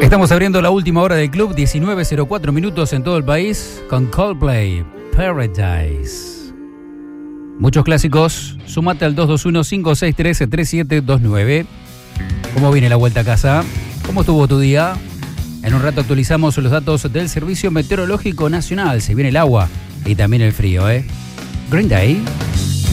Estamos abriendo la última hora del club, 19:04 minutos en todo el país, con Coldplay, Paradise. Muchos clásicos, sumate al 221-563-3729. ¿Cómo viene la vuelta a casa? ¿Cómo estuvo tu día? En un rato actualizamos los datos del Servicio Meteorológico Nacional. Se viene el agua y también el frío, ¿eh? Green Day.